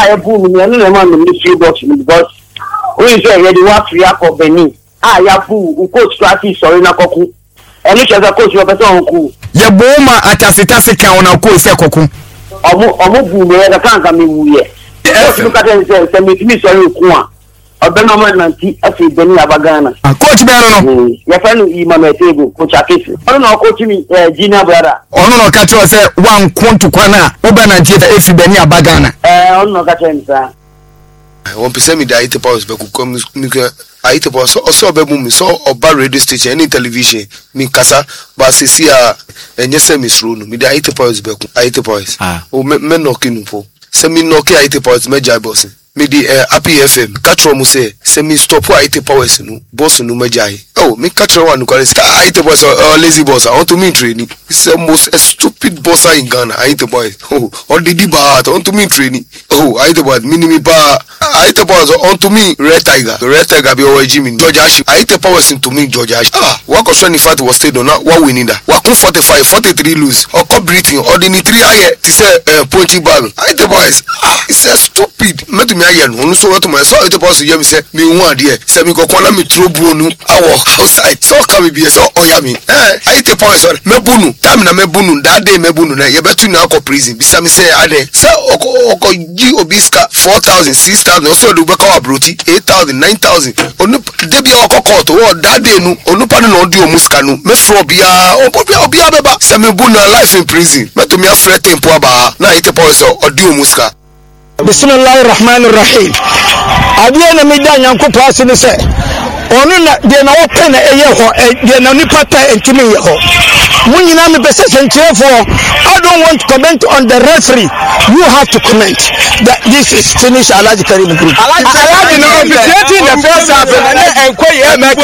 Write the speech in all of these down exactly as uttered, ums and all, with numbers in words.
I boom me no man me free box because we say you dey work free for Benin ah ya fu coach strategy sorry na koku eni cheza coach yo person ku ye boma atasita se kan na ko se koku omo omo bu me da kan ka me wuye e look at say say me me sorry ku a obena man nanti afi Benin abagana coach be no ya fa no Imam Table coach Akesi ono no coach mi Gina brother ono no ka tro say wan kontu kwana obena nanti afi Benin abagana eh ono no ka tsa one percent me the I T powers be ku come I T powers so so be mu so oba radio station any television me kasa ba se si a enye se me sro no me the I T powers be ku I T powers o me me no kinu po se me no ke I T powers me jai boss me di happy F M catch one say se me stop I T powers no boss no me jai oh me catch one ko I T boss or lazy boss I want to me training it's the most stupid boss in Ghana I T boys oh or the diba want to me training oh I T boys minimi ba I T powers on to me Red Tiger. The Red Tiger be our Jimmy. George Ash. I T powers into me George Ash. Ah, what was twenty-five was stayed on what winning that. What could forty-five, forty-three lose. Or cup breathing or the three aye. He said uh pointy ball. I T powers. Ah, he said stupid. Me to me again. On so what to my so I T powers you me say me one there. Say me go kwana me throw bunu. I walk outside. So can we be so oh yeah me. Eh, I T powers on me bunu. Time na me bunu. That day me bunu na. You better now go prison. Bisa me say ade. Say oko oko G obiska four thousand, six thousand. Also do back Broti eight thousand, nine thousand. Onu debi oko court o that day no onu pa no di omuska no me fro bia obo bia obia beba se me bu na life in prison me to me afre tempo aba na ite police o di omuska. Bismillahir Rahmanir Rahim. Adiye na me da nyanko pass ni se onu na de na open na eye ho de na nipa ta entimi ye ho munyina me pese senchefo I don't want to comment on the referee you have to comment that this is finish Alhaji Karim Group Alhaji no officiating the first half and enquire e make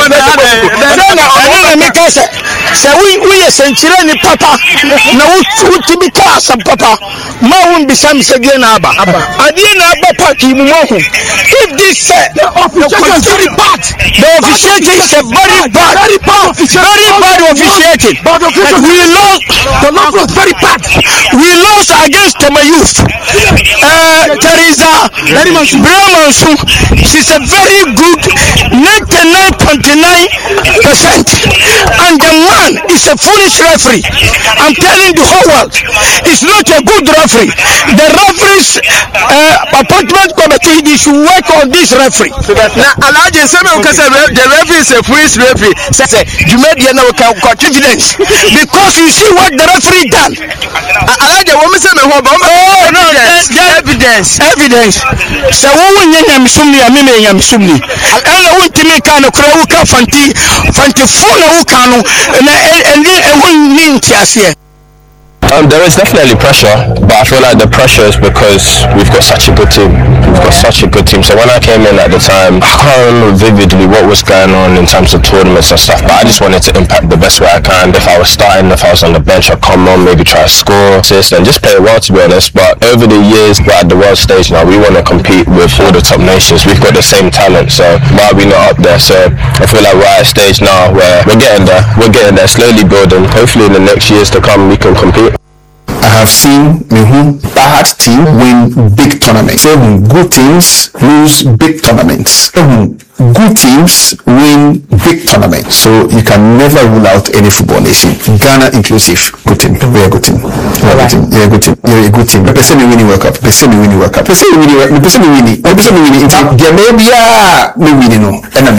so na onu na me kase se we we senchire ni papa na wuti bi ka sam papa ma won bi sam se gye na aba adie na aba party mu mo ho if this say the officiating part the officiating is a very bad, very bad, very bad officiating. But we lost. The law was very bad. We lost against Toma Youth. Uh, Teresa Bremansu, she's a very good ninety-nine point nine percent, and the man is a foolish referee. I'm telling the whole world, it's not a good referee. The referees uh, appointment committee, they should work on this referee. Now, Alhaji the referee is a free referee. Say, you made the no confidence because you see what the referee done. Alhaji, what me say me ho ba? Oh no, evidence, evidence. So who nya nya misumni ya mimi nya misumni. Ela wuntimi kana kura wuka fanti fanti funa wuka no na endi ehun ni ntiase. Um, there is definitely pressure, but I feel like the pressure is because we've got such a good team. We've got such a good team. So when I came in at the time, I can't remember vividly what was going on in terms of tournaments and stuff, but I just wanted to impact the best way I can. If I was starting, if I was on the bench, I'd come on, maybe try to score, assist, and just play well, to be honest. But over the years, we're at the world stage now. We want to compete with all the top nations. We've got the same talent, so why are we not up there? So I feel like we're at a stage now where we're getting there. We're getting there, slowly building. Hopefully in the next years to come, we can compete. I have seen Mihun bad team win big tournaments. Even good teams lose big tournaments. Even good teams win big tournaments. So you can never rule out any football nation. Ghana inclusive. Good team. We are a good team. We are a good team. You're a good team. You're a good team. The person who winning World Cup. The person who winning World Cup. The person who winning World Cup. The person who winning. The person who winning. There may be a no winning no.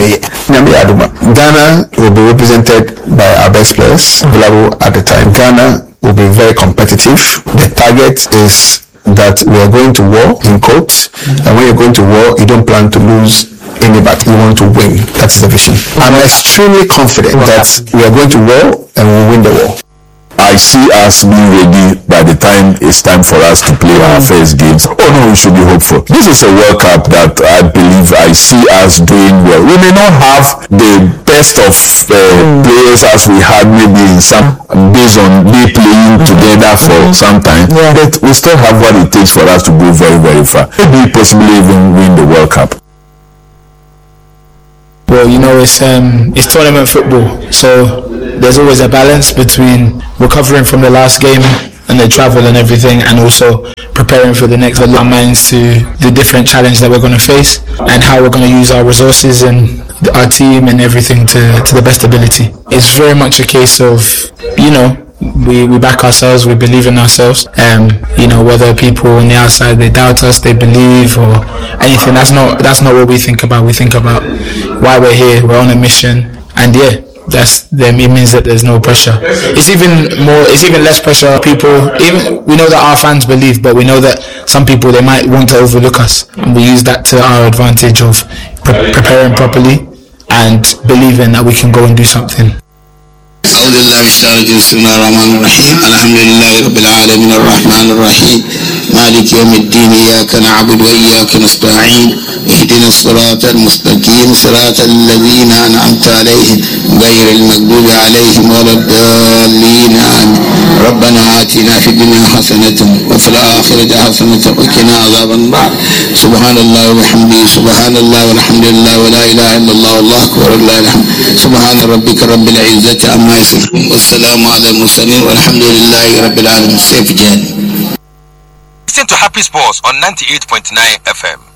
Ghana will be represented by our best players available at the time. Ghana will be very competitive. The target is that we are going to war in quotes, and when you're going to war, you don't plan to lose any battle, you want to win. That's the vision. I'm extremely confident that we are going to war and we'll win the war. I see us being ready by the time it's time for us to play our first games. Oh no, we should be hopeful. This is a World Cup that I believe I see us doing well. We may not have the best of uh, players as we had maybe in some, based on they playing together for some time, but we still have what it takes for us to go very, very far. Maybe possibly even win the World Cup. Well, you know, it's um, it's tournament football, so there's always a balance between recovering from the last game and the travel and everything, and also preparing for the next, our minds to the different challenge that we're going to face and how we're going to use our resources and our team and everything to, to the best ability. It's very much a case of, you know, we, we back ourselves, we believe in ourselves. Um, you know, whether people on the outside, they doubt us, they believe or anything, that's not that's not what we think about. We think about why we're here, we're on a mission, and yeah, that's then it means that there's no pressure. It's even more, it's even less pressure. People, even we know that our fans believe, but we know that some people, they might want to overlook us, and we use that to our advantage of pre- preparing properly and believing that we can go and do something. أعوذ بالله من الشيطان الرجيم بسم الله الرحمن الرحيم الحمد لله رب العالمين الرحمن الرحيم مالك يوم الدين إياك نعبد وإياك نستعين اهدنا الصراط المستقيم صراط الذين أنعمت عليهم غير المغضوب عليهم ولا الضالين آمين ربنا آتنا في الدنيا حسنة وفي الآخرة حسنة وقنا عذاب النار سبحان الله وبحمده سبحان الله والحمد لله ولا إله إلا الله والله أكبر الله الحمد سبحان ربك رب العزة عما يصفون والسلام على المرسلين والحمد لله رب العالمين. Safe journey. Listen to Happy Sports on ninety-eight point nine F M.